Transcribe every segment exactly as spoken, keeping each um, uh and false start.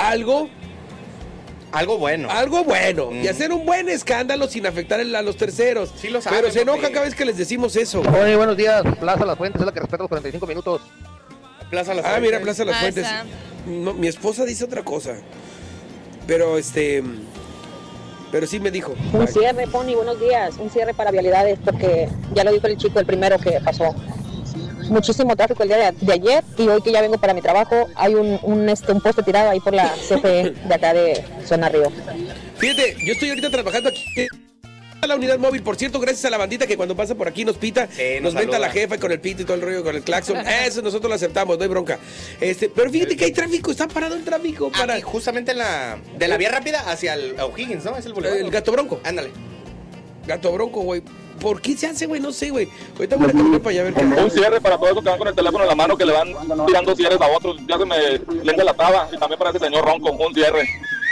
algo... Algo bueno. Algo bueno. Mm. Y hacer un buen escándalo sin afectar a los terceros. Sí lo saben, pero se enoja papi. cada vez que les decimos eso. Oye, buenos días. Plaza Las Fuentes es la que respeta los cuarenta y cinco minutos. Plaza Las Ah, Fuentes. mira, Plaza Las Ah, Fuentes. esa. No, mi esposa dice otra cosa. Pero este... Pero sí me dijo. Un cierre, Pony, buenos días. Un cierre para vialidades, porque ya lo dijo el chico, el primero que pasó. Muchísimo tráfico el día de, de ayer y hoy que ya vengo para mi trabajo, hay un, un, este, un poste tirado ahí por la C F E de acá de Zona Río. Fíjate, yo estoy ahorita trabajando aquí en la unidad móvil. Por cierto, gracias a la bandita que cuando pasa por aquí nos pita, Sí, nos, nos venta saluda. la jefa con el pito y todo el rollo, con el claxon. Eso nosotros lo aceptamos, no hay bronca. Este, pero fíjate que hay tráfico, está parado el tráfico para Aquí, justamente en la... De la vía rápida hacia el O'Higgins, ¿no? Es el boulevard. el Gato Bronco. Ándale. Gato Bronco, güey. ¿Por qué se hace, güey? No sé, güey. Ahorita voy a caminar para allá a ver qué. Un cierre para todos los que van con el teléfono en la mano, que le van tirando cierres a otros. Ya se me lengua la traba. Y también para ese señor Ronco, un cierre.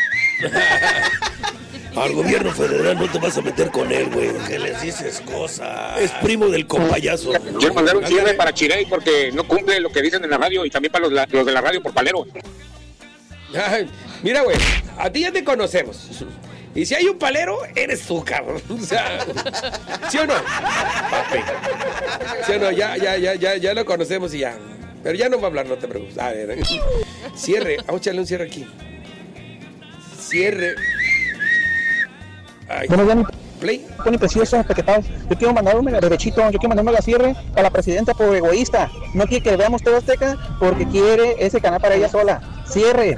Al gobierno federal no te vas a meter con él, güey. Que les dices cosas. Es primo del compayazo. Quiero mandar un cierre para Chirey porque no cumple lo que dicen en la radio y también para los, la- los de la radio por palero. Ay, mira, güey, a ti ya te conocemos. Y si hay un palero, eres tú, cabrón. O sea, ¿sí o no? Papi. ¿Sí o no? Ya, ya, ya, ya, ya lo conocemos y ya. Pero ya no va a hablar, no te preocupes. A ver, cierre. Vamos a echarle un cierre aquí. Cierre. Ay. Buenos días, mi Play. Pony precioso, ¿qué tal? Yo quiero mandar un mega derechito, yo quiero mandar un mega cierre a la presidenta por egoísta. No quiere que veamos todo Azteca porque quiere ese canal para ella sola. Cierre.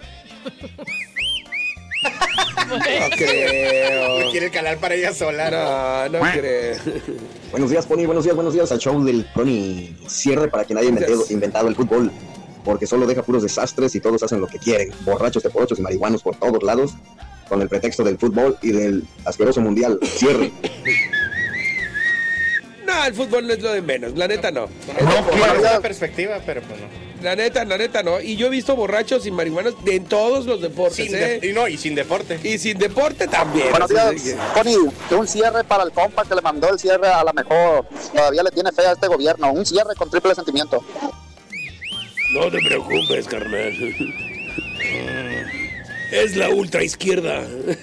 No creo. Quiere el canal para ella sola. No, no creo. Buenos días, Pony, buenos días, buenos días al show del Pony. Cierre para quien haya inventado, inventado el fútbol, porque solo deja puros desastres y todos hacen lo que quieren. Borrachos, teporochos y marihuanos por todos lados, con el pretexto del fútbol y del asqueroso mundial. Cierre. No, el fútbol no es lo de menos, la neta no. No, claro, esa perspectiva, pero pues no. La neta, la neta no. Y yo he visto borrachos y marihuanos en todos los deportes, Sin ¿eh? de- y no, y sin deporte. Y sin deporte también. Buenos O sea, días, Pony. Que un cierre para el compa que le mandó el cierre a la mejor. Todavía le tiene fe a este gobierno. Un cierre con triple sentimiento. No te preocupes, carnal. Es la ultra izquierda.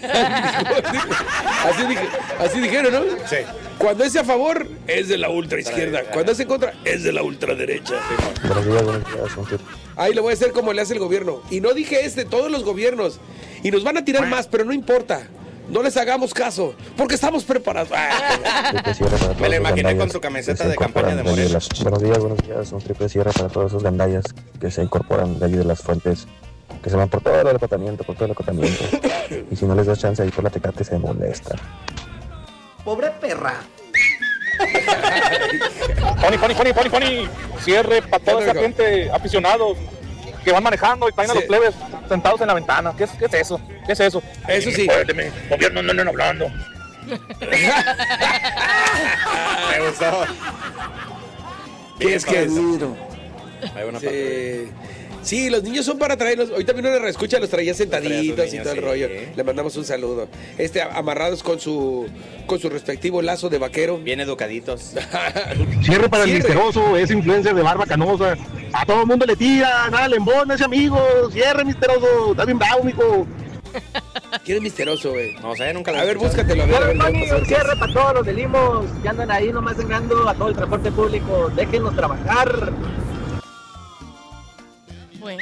así, dije, así dijeron, ¿no? Sí. Cuando es a favor, es de la ultra izquierda. Cuando es en contra, es de la ultraderecha. Buenos días, buenos días. Ahí le voy a hacer como le hace el gobierno. Y no dije este, todos los gobiernos. Y nos van a tirar más, pero no importa. No les hagamos caso, porque estamos preparados. Ah, Me la imaginé con su camiseta de campaña de Morelos. Buenos días, buenos días. Un triple cierre para todos esos gandallas que se incorporan de allí de las fuentes, que se van por todo el acotamiento, por todo el acotamiento. Y si no les das chance ahí por la Tecate se molesta. Pobre perra. Pony, Pony, Pony, Pony, Pony. Cierre para toda esa gente, aficionados, que van manejando y traen a los Sí. plebes sentados en la ventana. ¿Qué es, qué es eso? ¿Qué es eso? Eso sí. Muérdeme, gobierno, no andan hablando. Me gustó. ¿Qué es que es? Hay una Sí. Sí, los niños son para traerlos. Ahorita vino una reescucha, los traía sentaditos Traía sus y todo el niños, rollo. sí. Le mandamos un saludo. Este, amarrados con su con su respectivo lazo de vaquero. Bien educaditos. Cierre para Cierre. el misterioso, ese influencer de barba canosa. A todo el mundo le tira, nada, le embona ese amigo. Cierre, misterioso, está bien bravo, mijo. ¿Quién es misterioso, güey? No sé, nunca lo A he ver, escuchado. búscatelo. A ver, a ver, a ver, a ver. Un cierre para todos los de Limos que andan ahí nomás engañando a todo el transporte público. Déjenos trabajar. Bueno.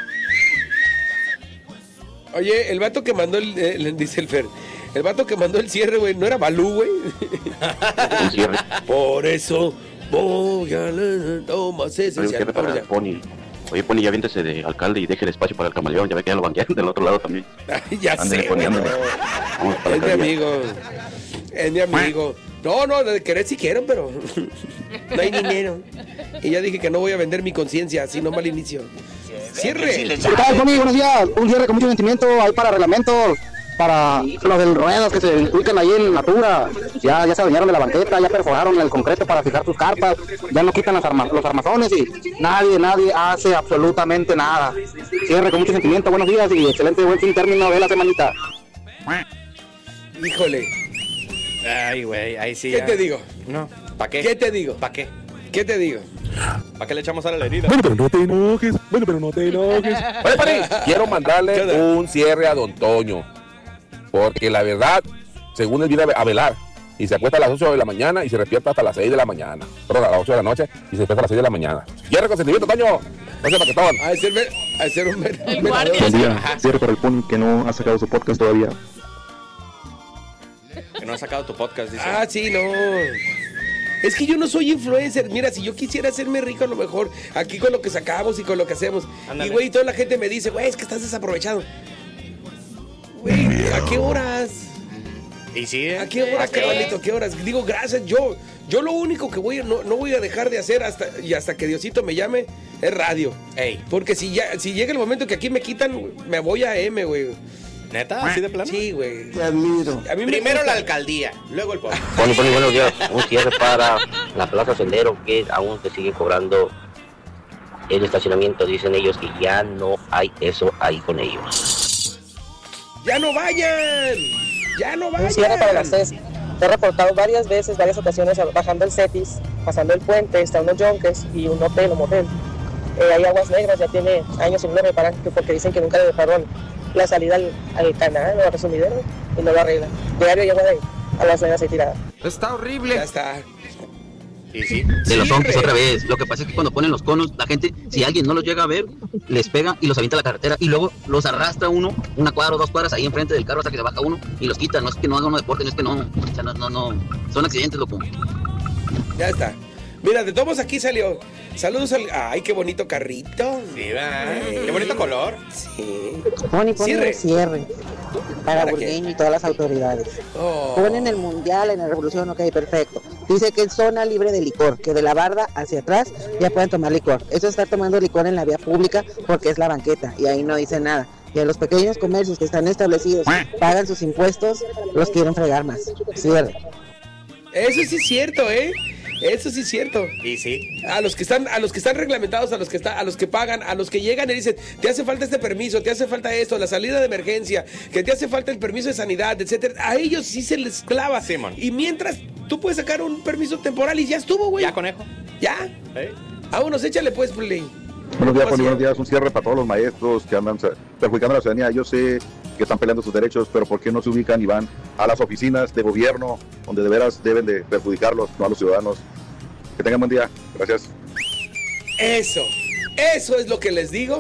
Oye, el vato que mandó el, eh, dice el Fer, el vato que mandó el cierre, güey, ¿no era Balú, güey? Un cierre. Por eso voy a la toma ese. Un cierre para Pony. Oye, Pony, ya viéntese de alcalde y deje el espacio para el camaleón. Ya ve que ya lo banquearon del otro lado también. Ya Ándale, sé, Pony, güey, ándale. no. Vamos para Es la mi alcaldía. amigo. Es mi amigo. No, no, de querer sí quiero, pero no hay dinero. Y ya dije que no voy a vender mi conciencia, así no mal inicio. Cierre. ¿Qué tal, Pony? Buenos días. Un cierre con mucho sentimiento ahí para reglamentos, para los del ruedas que se ubican ahí en Natura. Ya, ya se adueñaron de la banqueta, ya perforaron el concreto para fijar sus carpas, ya no quitan las arma- los armazones y nadie, nadie hace absolutamente nada. Cierre con mucho sentimiento. Buenos días y excelente buen fin término de la semanita. Híjole, Ay, güey, ahí sí. ¿qué ya. te digo? No, ¿para qué? ¿Qué te digo? ¿Para qué? ¿Qué te digo? ¿Para qué le echamos a la herida? Bueno, pero no te enojes. Bueno, pero no te enojes. Oye, Pani, quiero mandarle un cierre a Don Toño. Porque la verdad, según él viene a velar, y se acuesta a las ocho de la mañana y se despierta hasta las seis de la mañana. Perdón, a las ocho de la noche y se despierta a las seis de la mañana. Cierre con sentimiento, Toño. No se paquetón. A ser, a ser un ver, el guardia. Buen día. Cierre para el Pony que no ha sacado su podcast todavía. Que no ha sacado tu podcast, dice. Ah, sí, no. Es que yo no soy influencer. Mira, si yo quisiera hacerme rico, a lo mejor aquí con lo que sacamos y con lo que hacemos. Ándale. Y, güey, toda la gente me dice, güey, es que estás desaprovechado. Güey, ¿a qué horas? Y sí, ¿eh? ¿A qué horas, carnalito? ¿A qué horas? Digo, gracias, yo, yo lo único que voy a, no, no voy a dejar de hacer hasta, y hasta que Diosito me llame, es radio. Ey. Porque si ya, si llega el momento que aquí me quitan, me voy a M, güey. ¿Neta? ¿Así de plano? Sí, güey. Te admiro. A mí me Primero gusta. la alcaldía, luego el pueblo. Pony, Pony, buenos días. Un cierre para la Plaza Sendero, que aún se sigue cobrando el estacionamiento. Dicen ellos que ya no hay eso ahí con ellos. ¡Ya no vayan! ¡Ya no vayan! Un cierre para las C E S. Te he reportado varias veces, varias ocasiones, bajando el CETIS, pasando el puente, está unos yonques y un hotel o motel. Eh, hay aguas negras, ya tiene años y no lo reparan porque dicen que nunca le dejaron la salida al, al canal o al resumidero y no lo arreglan. Diario llego de ahí, a las negras ahí tirada. Está horrible. Ya está. Y sí. De los zombis otra vez. Lo que pasa es que cuando ponen los conos, la gente, si alguien no los llega a ver, les pega y los avienta a la carretera y luego los arrastra uno, una cuadra o dos cuadras ahí enfrente del carro hasta que se baja uno y los quita. No es que no haga uno deporte, no es que no, o sea, no, no, no, son accidentes, loco. Ya está. Mira, de todos aquí salió. Saludos al... Ay, qué bonito carrito. Sí, va. Qué bonito color. Sí. Pony, pon Cierre. un cierre para ¿Para Burgueño y todas las autoridades. Oh. Ponen el mundial en la revolución, ok, perfecto. Dice que es zona libre de licor, que de la barda hacia atrás ya pueden tomar licor. Eso es estar tomando licor en la vía pública porque es la banqueta y ahí no dice nada. Y a los pequeños comercios que están establecidos, pagan sus impuestos, los quieren fregar más. Cierre. Eso sí es cierto, ¿eh? Eso sí es cierto. Y sí. A los que están, a los que están reglamentados, a los que está, a los que pagan, a los que llegan y dicen, te hace falta este permiso, te hace falta esto, la salida de emergencia, que te hace falta el permiso de sanidad, etcétera. A ellos sí se les clava. Simón. Y mientras tú puedes sacar un permiso temporal y ya estuvo, güey. Ya, conejo. Ya. ¿Eh? Vámonos, échale pues, Play. Buenos días, Pony, buenos días. Un cierre para todos los maestros que andan perjudicando a la ciudadanía. Yo sé que están peleando sus derechos, pero ¿por qué no se ubican y van a las oficinas de gobierno donde de veras deben de perjudicarlos, no a los ciudadanos? Que tengan buen día. Gracias. Eso. Eso es lo que les digo.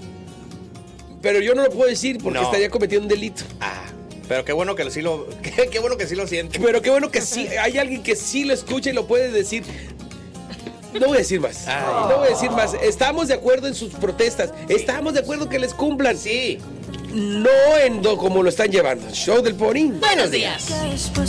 Pero yo no lo puedo decir porque No. estaría cometiendo un delito. Ah, pero qué bueno que sí lo, qué, qué bueno que sí lo siente. Pero qué bueno que sí, hay alguien que sí lo escucha y lo puede decir. No voy a decir más. Ay. No voy a decir más. Estamos de acuerdo en sus protestas. Estamos de acuerdo que les cumplan. Sí. No en do, como lo están llevando. Show del Pony. Buenos días.